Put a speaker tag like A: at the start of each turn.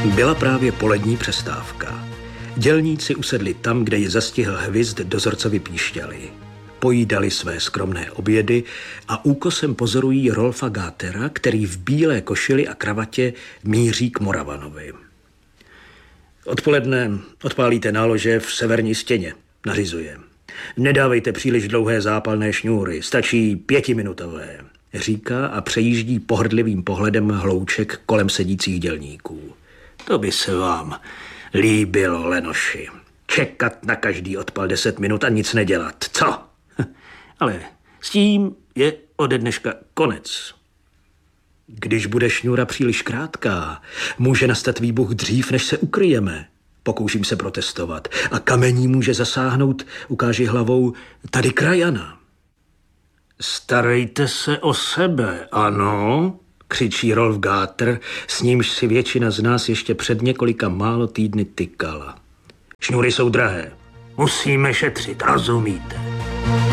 A: Byla právě polední přestávka. Dělníci usedli tam, kde je zastihl hvizd, dozorcovi píšťaly. Pojídali své skromné obědy a úkosem pozorují Rolfa Gátera, který v bílé košili a kravatě míří k Moravanovi. Odpoledne odpálíte nálože v severní stěně, nařizuje. Nedávejte příliš dlouhé zápalné šňůry, stačí 5minutové, říká a přejíždí pohrdlivým pohledem hlouček kolem sedících dělníků. To by se vám líbilo, lenoši. Čekat na každý odpal 10 minut a nic nedělat. Co? Ale s tím je ode dneška konec. Když bude šňůra příliš krátká, může nastat výbuch dřív, než se ukryjeme. Pokouším se protestovat. A kamení může zasáhnout, ukáže hlavou, tady krajana. Starejte se o sebe, ano, křičí Rolf Gáter, s nímž si většina z nás ještě před několika málo týdny tykala. Šňůry jsou drahé. Musíme šetřit, rozumíte?